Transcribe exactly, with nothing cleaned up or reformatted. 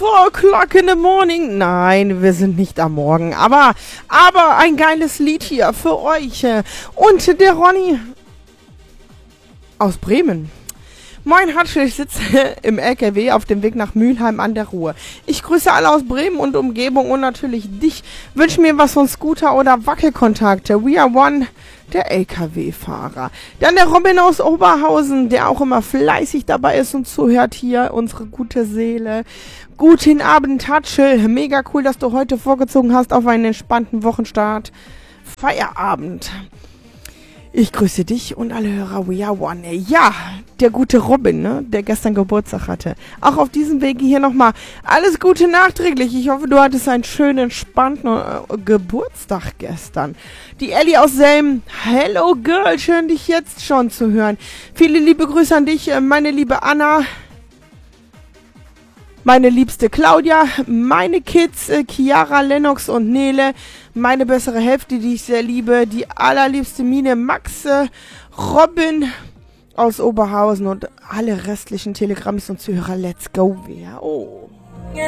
four o'clock in the morning. Nein, wir sind nicht am Morgen, aber, aber ein geiles Lied hier für euch. Und der Ronny aus Bremen. Moin Hatsche, ich sitze im L K W auf dem Weg nach Mülheim an der Ruhr. Ich grüße alle aus Bremen und Umgebung und natürlich dich. Wünsche mir was von Scooter oder Wackelkontakte. We are one, der L K W-Fahrer. Dann der Robin aus Oberhausen, der auch immer fleißig dabei ist und zuhört hier. Unsere gute Seele. Guten Abend, Hatsche. Mega cool, dass du heute vorgezogen hast auf einen entspannten Wochenstart. Feierabend. Ich grüße dich und alle Hörer We Are One. Ja, der gute Robin, ne, der gestern Geburtstag hatte. Auch auf diesem Wege hier nochmal alles Gute nachträglich. Ich hoffe, du hattest einen schönen, entspannten äh, Geburtstag gestern. Die Ellie aus Selm. Hello Girl, schön dich jetzt schon zu hören. Viele liebe Grüße an dich, meine liebe Anna. Meine liebste Claudia, meine Kids, äh, Chiara, Lennox und Nele, meine bessere Hälfte, die ich sehr liebe, die allerliebste Mine, Max, äh, Robin aus Oberhausen und alle restlichen Telegrammis und Zuhörer. Let's go, wir. Oh.